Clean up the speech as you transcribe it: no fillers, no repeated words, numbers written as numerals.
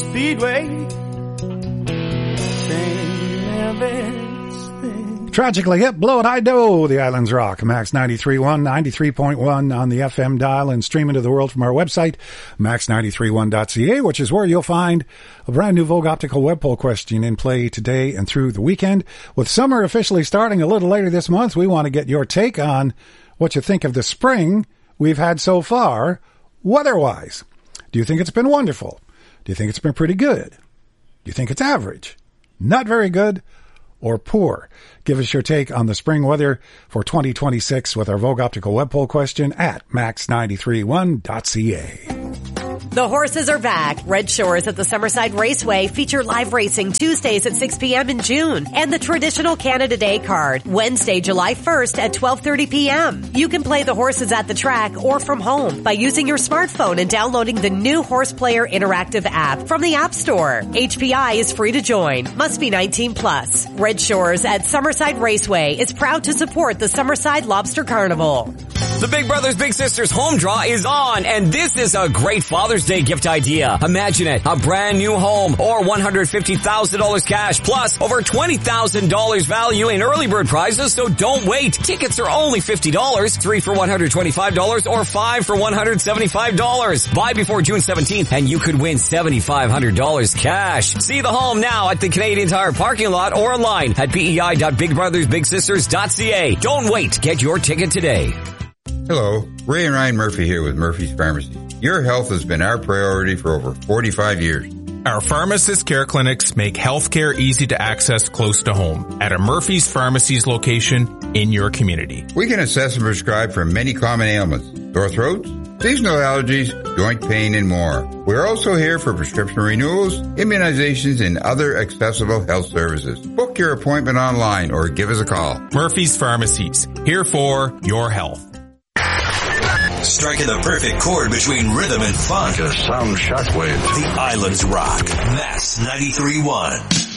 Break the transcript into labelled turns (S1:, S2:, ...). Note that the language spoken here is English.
S1: Speedway.
S2: Tragically Hip, Blow It, I Do, The Islands Rock, Max 93.1, 93.1 on the FM dial, and streaming to the world from our website, max931.ca, which is where you'll find a brand new Vogue Optical web poll question in play today and through the weekend. With summer officially starting a little later this month, we want to get your take on what you think of the spring we've had so far, weather-wise. Do you think it's been wonderful? Do you think it's been pretty good? Do you think it's average? Not very good? Or poor? Give us your take on the spring weather for 2026 with our Vogue Optical web poll question at max931.ca.
S3: The horses are back. Red Shores at the Summerside Raceway feature live racing Tuesdays at 6 p.m. in June and the traditional Canada Day card Wednesday, July 1st at 12:30 p.m. You can play the horses at the track or from home by using your smartphone and downloading the new Horse Player Interactive app from the App Store. HPI is free to join. Must be 19 plus. Red Shores at Summerside Raceway is proud to support the Summerside Lobster Carnival.
S4: The Big Brothers Big Sisters home draw is on, and this is a great Father's Day gift idea. Imagine it, a brand new home or $150,000 cash plus over $20,000 value in early bird prizes, so don't wait. Tickets are only $50, 3 for $125 or 5 for $175. Buy before June 17th and you could win $7,500 cash. See the home now at the Canadian Tire parking lot or online at pei.bigbrothersbigsisters.ca. Don't wait. Get your ticket today.
S5: Hello, Ray and Ryan Murphy here with Murphy's Pharmacy. Your health has been our priority for over 45 years.
S6: Our pharmacist care clinics make healthcare easy to access close to home at a Murphy's Pharmacy's location in your community.
S5: We can assess and prescribe for many common ailments, sore throats, seasonal allergies, joint pain, and more. We're also here for prescription renewals, immunizations, and other accessible health services. Book your appointment online or give us a call.
S6: Murphy's Pharmacies, here for your health.
S7: Striking the perfect chord between rhythm and funk.
S8: Just some shockwave.
S7: The Islands Rock. Max 93.1.